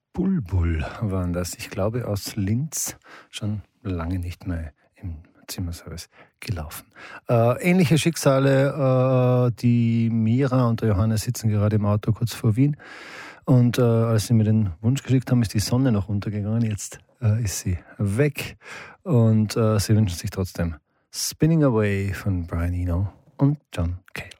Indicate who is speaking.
Speaker 1: Bulbul waren das. Ich glaube aus Linz, schon lange nicht mehr im Zimmerservice gelaufen. Ähnliche Schicksale, die Mira und der Johannes sitzen gerade im Auto kurz vor Wien. Und als sie mir den Wunsch geschickt haben, ist die Sonne noch untergegangen. Jetzt ist sie weg. Und sie wünschen sich trotzdem Spinning Away von Brian Eno und John Cale.